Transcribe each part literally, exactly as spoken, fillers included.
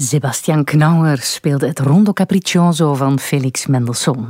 Sebastian Knauer speelde het Rondo Capriccioso van Felix Mendelssohn.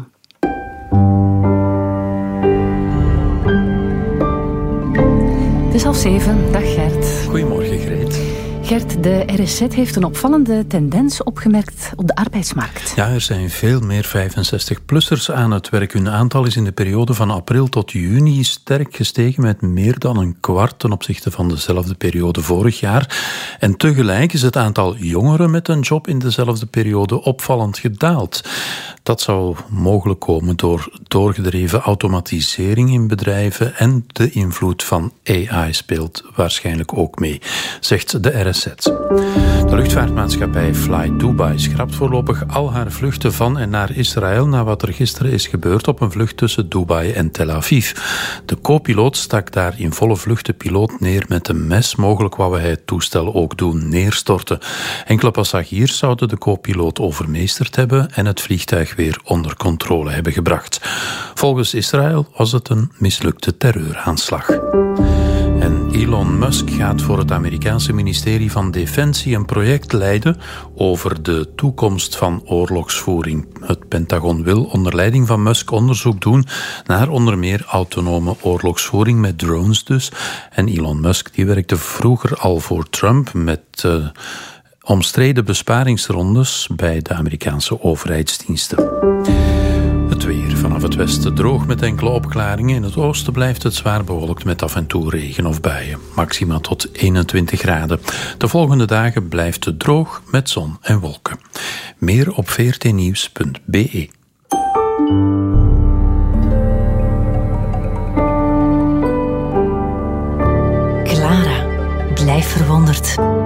Het is half zeven. Dag Gert. Goedemorgen Greet. Gert, de R S Z heeft een opvallende tendens opgemerkt op de arbeidsmarkt. Ja, er zijn veel meer vijfenzestig-plussers aan het werk. Hun aantal is in de periode van april tot juni sterk gestegen met meer dan een kwart ten opzichte van dezelfde periode vorig jaar. En tegelijk is het aantal jongeren met een job in dezelfde periode opvallend gedaald. Dat zou mogelijk komen door doorgedreven automatisering in bedrijven en de invloed van A I speelt waarschijnlijk ook mee, zegt de R S Z. De luchtvaartmaatschappij Fly Dubai schrapt voorlopig al haar vluchten van en naar Israël na wat er gisteren is gebeurd op een vlucht tussen Dubai en Tel Aviv. De co-piloot stak daar in volle vlucht de piloot neer met een mes. Mogelijk wou hij het toestel ook doen neerstorten. Enkele passagiers zouden de co-piloot overmeesterd hebben en het vliegtuig weer onder controle hebben gebracht. Volgens Israël was het een mislukte terreuraanslag. En Elon Musk gaat voor het Amerikaanse ministerie van Defensie een project leiden over de toekomst van oorlogsvoering. Het Pentagon wil onder leiding van Musk onderzoek doen naar onder meer autonome oorlogsvoering met drones dus. En Elon Musk die werkte vroeger al voor Trump met uh, omstreden besparingsrondes bij de Amerikaanse overheidsdiensten. Het weer vanaf het westen droog met enkele opklaringen. In het oosten blijft het zwaar bewolkt met af en toe regen of buien. Maxima tot eenentwintig graden. De volgende dagen blijft het droog met zon en wolken. Meer op v r t nieuws punt b e. Clara, blijf verwonderd.